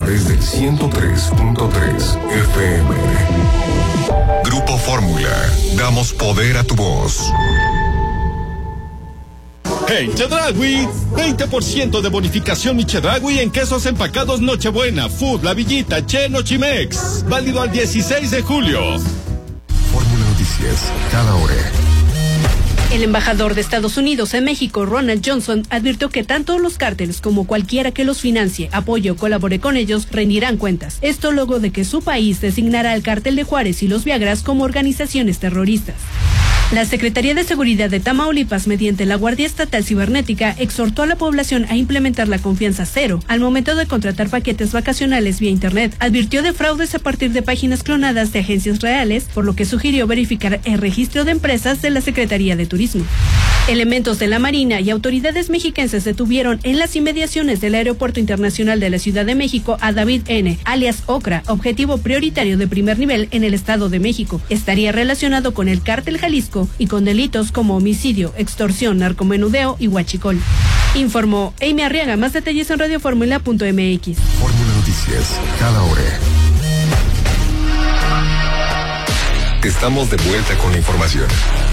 través del 103.3 FM. Grupo Fórmula, damos poder a tu voz. En Chedraui, 20% de bonificación y Chedraui en quesos empacados Nochebuena, Food, La Villita, Che, Nochimex. Válido al 16 de julio. Fórmula Noticias, cada hora. El embajador de Estados Unidos en México, Ronald Johnson, advirtió que tanto los cárteles como cualquiera que los financie, apoye o colabore con ellos rendirán cuentas. Esto luego de que su país designara al cártel de Juárez y los Viagras como organizaciones terroristas. La Secretaría de Seguridad de Tamaulipas, mediante la Guardia Estatal Cibernética, exhortó a la población a implementar la confianza cero al momento de contratar paquetes vacacionales vía Internet. Advirtió de fraudes a partir de páginas clonadas de agencias reales, por lo que sugirió verificar el registro de empresas de la Secretaría de Turismo. Elementos de la Marina y autoridades mexiquenses detuvieron en las inmediaciones del Aeropuerto Internacional de la Ciudad de México a David N., alias Ocra, objetivo prioritario de primer nivel en el Estado de México. Estaría relacionado con el Cártel Jalisco y con delitos como homicidio, extorsión, narcomenudeo y huachicol. Informó Amy Arriaga. Más detalles en radioformula.mx. Fórmula Noticias, cada hora. Estamos de vuelta con la información.